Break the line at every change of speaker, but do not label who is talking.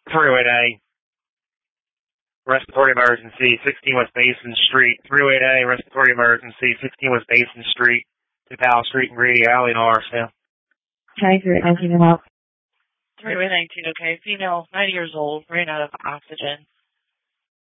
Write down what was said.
308A, respiratory emergency, 16 West Basin Street. 308A, respiratory emergency, 16 West Basin Street, DePaul Street and Greedy Alley in Arsenal.
Okay, 308 19 and up.
308 19, okay. Female, 90 years old, ran out of oxygen.